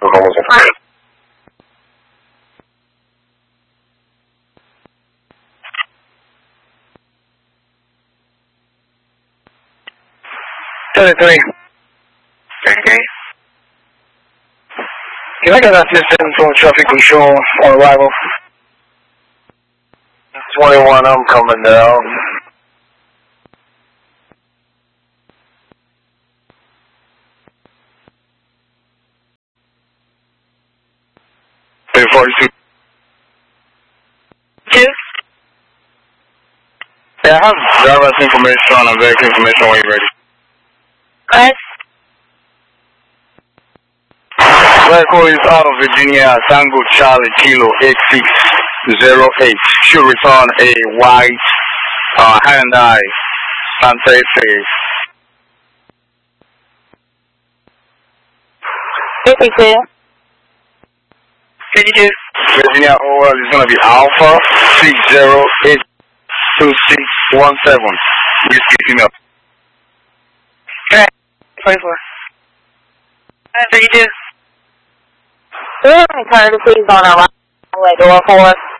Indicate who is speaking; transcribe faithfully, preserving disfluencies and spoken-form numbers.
Speaker 1: thirty-three.
Speaker 2: Okay.
Speaker 1: Can I get assistance on traffic control on arrival?
Speaker 3: twenty-one, I'm coming down.
Speaker 1: forty-two.
Speaker 2: Two.
Speaker 1: Yeah, I have driver's information and vehicle information when you're ready.
Speaker 2: Go ahead.
Speaker 1: Vehicle is out of Virginia, Tango Charlie Kilo eight six zero eight. Should return a white uh, Hyundai Santa Fe.
Speaker 2: fifty-two. fifty-two.
Speaker 1: Virginia O L is going to be Alpha six zero eight two six one seven. This is email.
Speaker 2: Okay. twenty-four. fifty-two.
Speaker 4: Courtesy on our way door four.